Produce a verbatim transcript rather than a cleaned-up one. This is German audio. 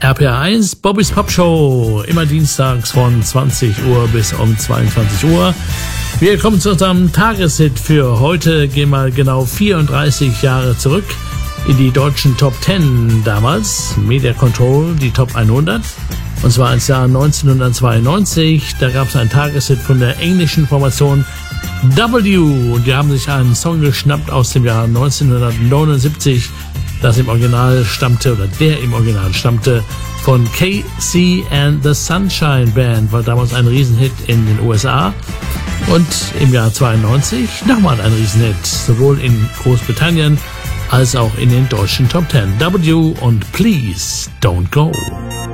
R P R eins, Bobbys Pop Show, immer dienstags von zwanzig Uhr bis um zweiundzwanzig Uhr. Wir kommen zu unserem Tageshit für heute, gehen mal genau vierunddreißig Jahre zurück in die deutschen Top zehn damals, Media Control, die Top hundert. Und zwar ins Jahr neunzehnhundertzweiundneunzig, da gab es einen Tageshit von der englischen Formation W und die haben sich einen Song geschnappt aus dem Jahr neunzehnhundertneunundsiebzig, das im Original stammte, oder der im Original stammte, von K C and the Sunshine Band, war damals ein Riesenhit in den U S A. Und im Jahr zweiundneunzig nochmal ein Riesenhit, sowohl in Großbritannien als auch in den deutschen Top zehn. W und Please Don't Go.